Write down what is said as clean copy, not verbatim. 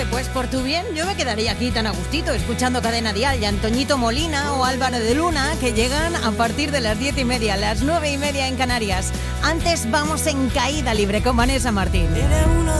Pues por tu bien, yo me quedaría aquí tan a gustito, escuchando Cadena Dial y Antoñito Molina o Álvaro de Luna, que llegan a partir de las 10:30, las 9:30 en Canarias. Antes vamos en caída libre con Vanessa Martín. Eres uno